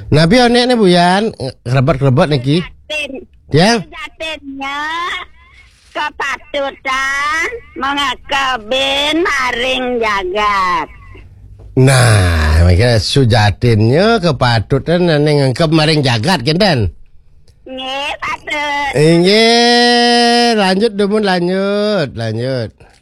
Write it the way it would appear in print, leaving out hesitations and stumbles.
Nabi onek nih Buyan, kerebot niki. Ya. Jatinnya kepatutan mengakabin maring jagat. Nah, makanya sujatinnya kepatutan neng ngengkep maring jagat kinten. Nggih, patut. Inggih, lanjut Dumun lanjut.